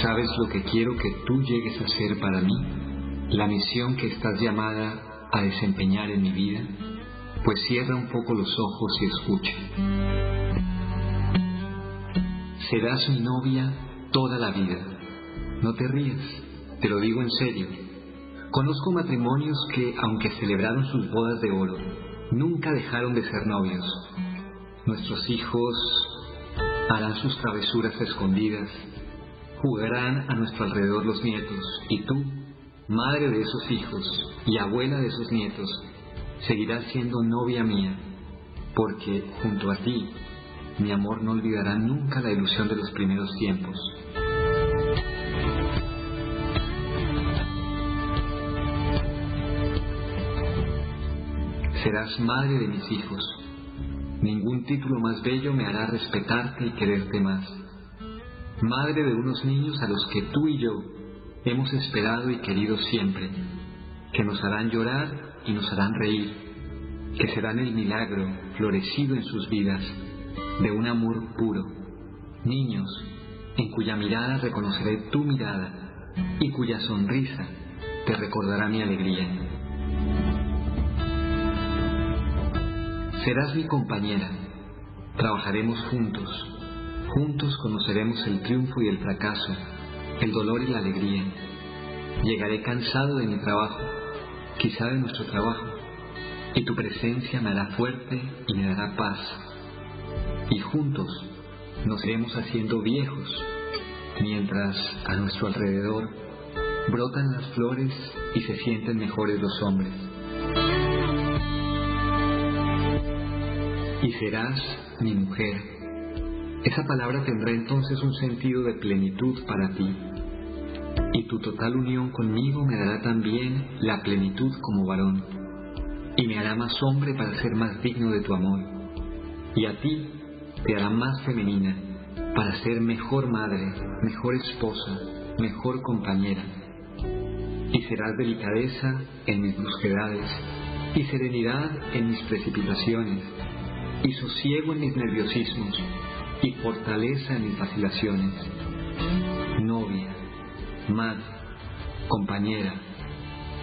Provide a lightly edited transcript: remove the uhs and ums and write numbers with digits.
¿Sabes lo que quiero que tú llegues a ser para mí? ¿La misión que estás llamada a desempeñar en mi vida? Pues cierra un poco los ojos y escucha. Serás mi novia toda la vida. No te rías, te lo digo en serio. Conozco matrimonios que, aunque celebraron sus bodas de oro, nunca dejaron de ser novios. Nuestros hijos harán sus travesuras escondidas, jugarán a nuestro alrededor los nietos, y tú, madre de esos hijos y abuela de esos nietos, seguirás siendo novia mía, porque junto a ti, mi amor no olvidará nunca la ilusión de los primeros tiempos. Serás madre de mis hijos. Ningún título más bello me hará respetarte y quererte más. Madre de unos niños a los que tú y yo hemos esperado y querido siempre, que nos harán llorar y nos harán reír, que serán el milagro florecido en sus vidas de un amor puro. Niños en cuya mirada reconoceré tu mirada y cuya sonrisa te recordará mi alegría. Serás mi compañera, trabajaremos juntos. Juntos conoceremos el triunfo y el fracaso, el dolor y la alegría. Llegaré cansado de mi trabajo, quizá de nuestro trabajo, y tu presencia me hará fuerte y me dará paz. Y juntos nos iremos haciendo viejos, mientras a nuestro alrededor brotan las flores y se sienten mejores los hombres. Y serás mi mujer. Esa palabra tendrá entonces un sentido de plenitud para ti, y tu total unión conmigo me dará también la plenitud como varón, y me hará más hombre para ser más digno de tu amor, y a ti te hará más femenina para ser mejor madre, mejor esposa, mejor compañera, y serás delicadeza en mis brusquedades, y serenidad en mis precipitaciones, y sosiego en mis nerviosismos, y fortaleza en mis vacilaciones. Novia, madre, compañera,